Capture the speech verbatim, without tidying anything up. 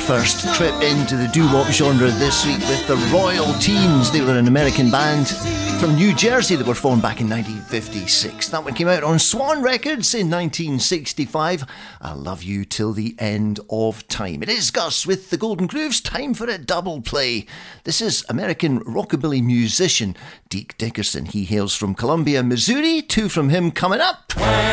first trip into the doo-wop genre this week with the Royal Teens. They were an American band from New Jersey that were formed back in nineteen fifty-six. That one came out on Swan Records in nineteen sixty-five. I'll love you till the end of time. It is Gus with the Golden Grooves. Time for a double play. This is American rockabilly musician Deke Dickerson. He hails from Columbia, Missouri. Two from him coming up.